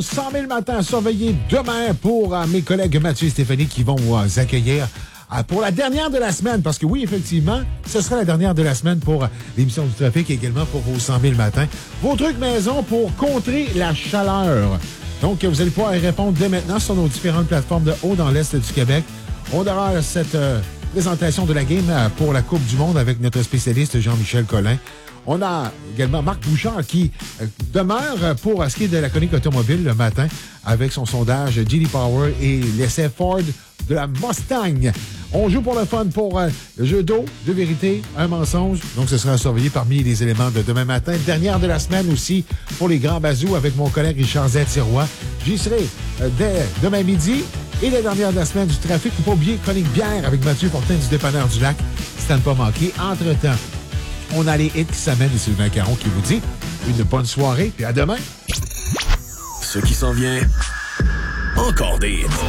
100 000 matins, surveillez demain pour mes collègues Mathieu et Stéphanie qui vont vous accueillir pour la dernière de la semaine. Parce que oui, effectivement, ce sera la dernière de la semaine pour l'émission du trafic et également pour vos 100 000 matins. Vos trucs maison pour contrer la chaleur. Donc, vous allez pouvoir y répondre dès maintenant sur nos différentes plateformes de haut dans l'Est du Québec. On aura cette présentation de la game pour la Coupe du Monde avec notre spécialiste Jean-Michel Collin. On a également Marc Bouchard qui demeure pour ce qui est de la chronique automobile le matin avec son sondage J.D. Power et l'essai Ford de la Mustang. On joue pour le fun pour le jeu d'eau, de vérité, un mensonge. Donc, ce sera surveillé parmi les éléments de demain matin. Dernière de la semaine aussi pour les grands bazous avec mon collègue Richard Z-Tirois. J'y serai dès demain midi. Et la dernière de la semaine du trafic. Faut pas oublier chronique bière avec Mathieu Fortin du Dépanneur du Lac. C'est à ne pas manquer. Entre-temps, on a les hits qui s'amènent et Sylvain Caron qui vous dit une bonne soirée. Puis à demain. Ce qui s'en vient, encore des hits.